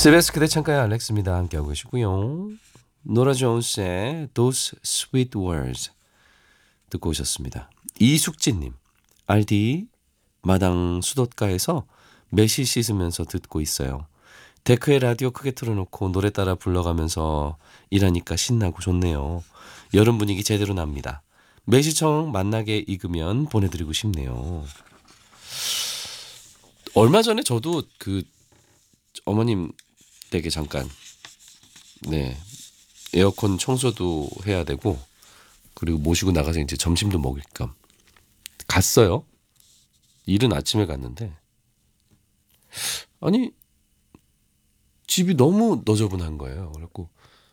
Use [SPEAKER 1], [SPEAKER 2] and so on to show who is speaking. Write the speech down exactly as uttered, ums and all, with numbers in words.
[SPEAKER 1] 씨비에스 그대 창가의 알렉스입니다. 함께하고 계시고요. 노라 존스의 Those Sweet Words 듣고 오셨습니다. 이숙진님, 알디 마당 수돗가에서 매실 씻으면서 듣고 있어요. 데크에 라디오 크게 틀어놓고 노래 따라 불러가면서 일하니까 신나고 좋네요. 여름 분위기 제대로 납니다. 매실청 만나게 익으면 보내드리고 싶네요. 얼마 전에 저도 그 어머님 댁에 잠깐 네 에어컨 청소도 해야 되고 그리고 모시고 나가서 이제 점심도 먹을 겸 갔어요. 이른 아침에 갔는데 아니 집이 너무 너저분한 거예요. 그래갖고